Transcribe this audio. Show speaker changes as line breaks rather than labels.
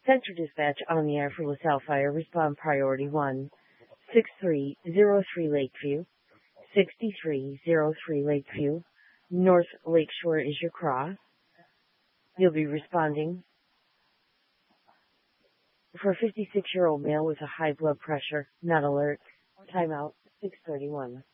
Center dispatch on the air for LaSalle Fire. Respond priority 1. 6303 Lakeview. 6303 Lakeview. North Lakeshore is your cross. You'll be responding for a 56-year-old male with a high blood pressure. Not alert. Timeout 6:31.